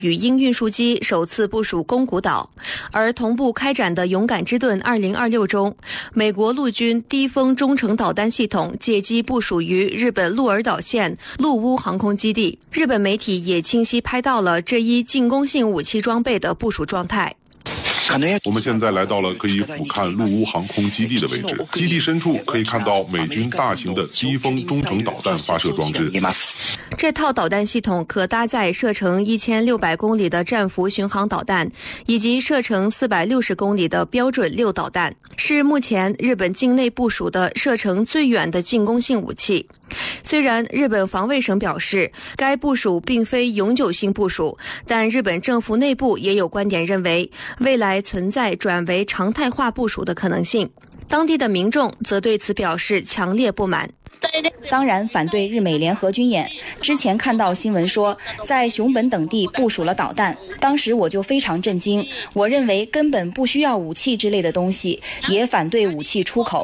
语音运输机首次部署宫古岛，而同步开展的勇敢之盾2026中，美国陆军低风中程导弹系统借机部署于日本鹿儿岛县陆乌航空基地。日本媒体也清晰拍到了这一进攻性武器装备的部署状态。 我们现在来到了可以俯瞰陆乌航空基地的位置，基地深处可以看到美军大型的低风中程导弹发射装置。 这套导弹系统可搭载射程1600公里的战斧巡航导弹，以及射程460公里的标准6导弹，是目前日本境内部署的射程最远的进攻性武器。虽然日本防卫省表示该部署并非永久性部署，但日本政府内部也有观点认为未来存在转为常态化部署的可能性。当地的民众则对此表示强烈不满。 当然反对日美联合军演，之前看到新闻说在熊本等地部署了导弹，当时我就非常震惊，我认为根本不需要武器之类的东西，也反对武器出口。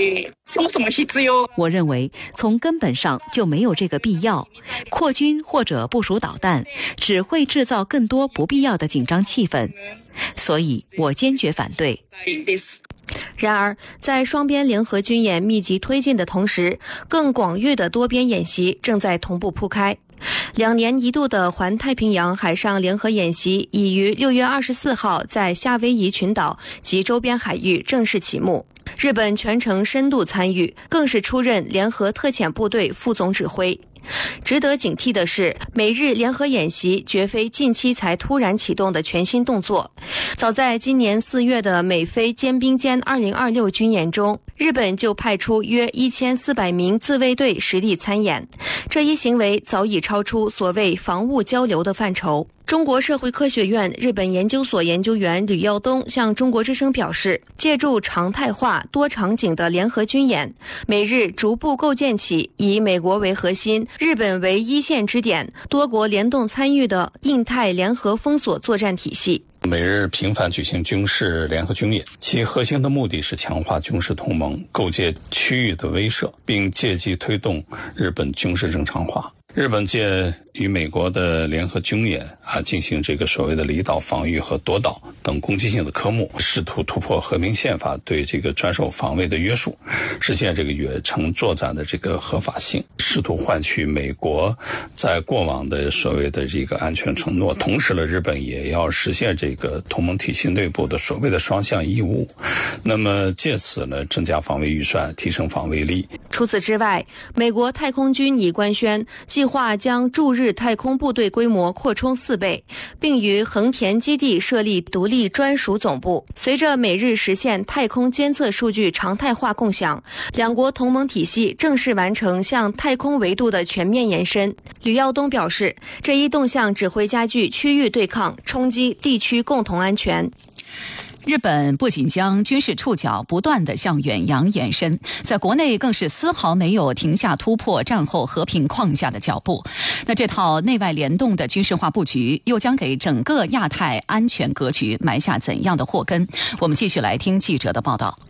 我认为从根本上就没有这个必要，扩军或者部署导弹只会制造更多不必要的紧张气氛，所以我坚决反对。 然而，在双边联合军演密集推进的同时，更广域的多边演习正在同步铺开。2年一度的环太平洋海上联合演习已于6月24号在夏威夷群岛及周边海域正式启幕。日本全程深度参与，更是出任联合特遣部队副总指挥。值得警惕的是，美日联合演习绝非近期才突然启动的全新动作。早在今年4月的美菲肩并肩2026军演中，日本就派出约1400名自卫队实地参演，这一行为早已超出所谓防务交流的范畴。中国社会科学院日本研究所研究员吕耀东向中国之声表示，借助常态化多场景的联合军演，美日逐步构建起以美国为核心、日本为一线支点、多国联动参与的印太联合封锁作战体系。 美日频繁举行军事联合军演，其核心的目的是强化军事同盟，构建区域的威慑，并借机推动日本军事正常化。日本借与美国的联合军演进行这个所谓的离岛防御和夺岛等攻击性的科目，试图突破和平宪法对这个专守防卫的约束，实现这个远程作战的这个合法性，试图换取美国在过往的所谓的这个安全承诺。同时呢，日本也要实现这个同盟体系内部的所谓的双向义务，那么借此呢增加防卫预算，提升防卫力。 除此之外，美国太空军已官宣计划将驻日太空部队规模扩充4倍，并于横田基地设立独立专属总部。随着美日实现太空监测数据常态化共享，两国同盟体系正式完成向太空维度的全面延伸。吕耀东表示，这一动向只会加剧区域对抗，冲击地区共同安全。 日本不仅将军事触角不断地向远洋延伸，在国内更是丝毫没有停下突破战后和平框架的脚步。那这套内外联动的军事化布局，又将给整个亚太安全格局埋下怎样的祸根？我们继续来听记者的报道。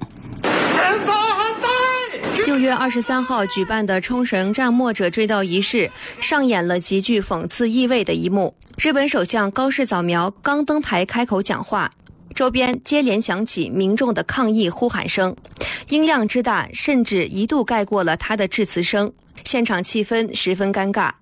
6月23号举办的冲绳战没者追悼仪式上演了极具讽刺意味的一幕。日本首相高市早苗刚登台开口讲话，周边接连响起民众的抗议呼喊声，音量之大甚至一度盖过了他的致辞声，现场气氛十分尴尬。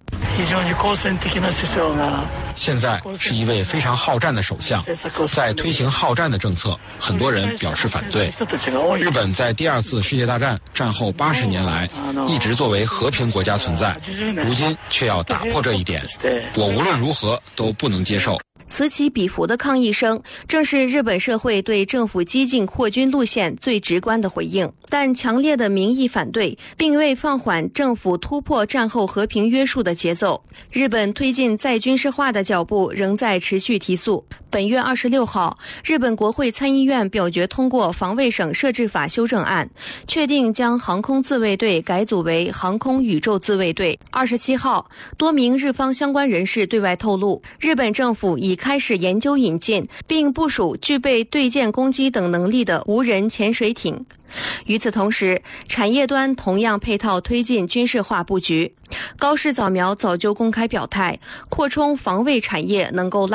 现在是一位非常好战的首相，在推行好战的政策，很多人表示反对。日本在第2次世界大战战后80年来一直作为和平国家存在，如今却要打破这一点，我无论如何都不能接受。 此起彼伏的抗议声，正是日本社会对政府激进扩军路线最直观的回应。但强烈的民意反对，并未放缓政府突破战后和平约束的节奏。日本推进再军事化的脚步仍在持续提速。本月26号，日本国会参议院表决通过防卫省设置法修正案，确定将航空自卫队改组为航空宇宙自卫队。27号，多名日方相关人士对外透露，日本政府已开始研究引进并部署具备对舰攻击等能力的无人潜水艇。与此同时，产业端同样配套推进军事化布局。高市早苗早就公开表态，扩充防卫产业能够拉